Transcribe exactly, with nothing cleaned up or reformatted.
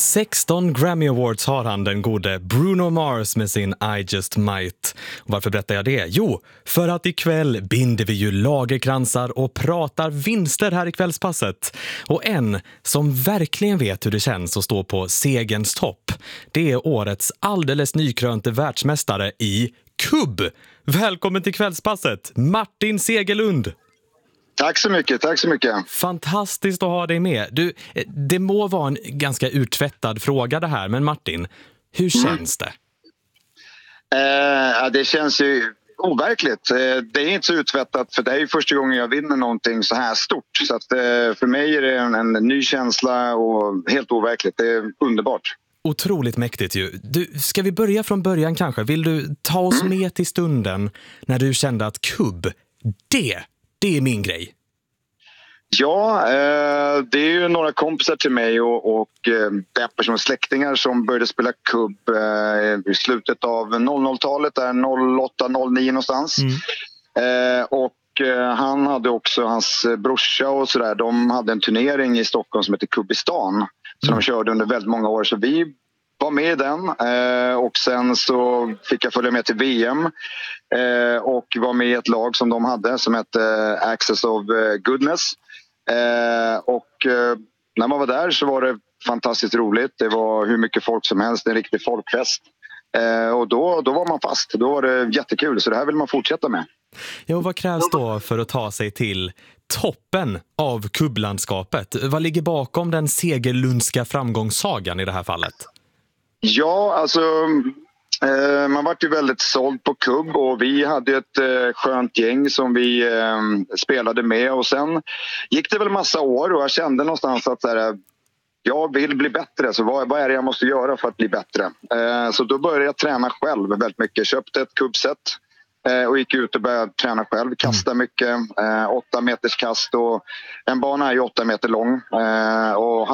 sexton Grammy Awards har han, den gode Bruno Mars med sin I Just Might. Och varför berättar jag det? Jo, för att ikväll binder vi ju lagerkransar och pratar vinster här i kvällspasset. Och en som verkligen vet hur det känns att stå på segens topp, det är årets alldeles nykrönte världsmästare i kubb. Välkommen till kvällspasset, Martin Segerlund. Tack så mycket, tack så mycket. Fantastiskt att ha dig med. Du, det må vara en ganska urtvättad fråga det här, men Martin, hur känns det? Eh, det känns ju overkligt. Eh, det är inte så utvättat, för det är ju första gången jag vinner någonting så här stort. Så att, eh, för mig är det en, en ny känsla och helt overkligt. Det är underbart. Otroligt mäktigt ju. Du, ska vi börja från början kanske? Vill du ta oss mm. med till stunden när du kände att kubb, det, det är min grej? Ja, eh, det är ju några kompisar till mig och, och eh, personer släktingar som började spela kubb eh, i slutet av noll noll-talet, där noll åtta noll nio någonstans. Mm. Eh, och eh, han hade också, hans brorsa och sådär, de hade en turnering i Stockholm som heter Kubbistan. Som mm. de körde under väldigt många år, så vi var med i den. Eh, och sen så fick jag följa med till V M. Eh, och var med i ett lag som de hade som hette Access of Goodness. Eh, och eh, när man var där så var det fantastiskt roligt. Det var hur mycket folk som helst, en riktig folkfest. Eh, och då, då var man fast. Då var det jättekul, så det här vill man fortsätta med. Ja, och vad krävs då för att ta sig till toppen av kubblandskapet? Vad ligger bakom den segerlundska framgångssagan i det här fallet? Ja, alltså eh, man var ju väldigt såld på kubb, och vi hade ett eh, skönt gäng som vi eh, spelade med, och sen gick det väl massa år och jag kände någonstans att så här, jag vill bli bättre, så vad, vad är det jag måste göra för att bli bättre? Eh, så då började jag träna själv väldigt mycket, köpte ett kubbset eh, och gick ut och började träna själv, kasta mycket, eh, åtta meters kast, och en bana är ju åtta meter lång eh, och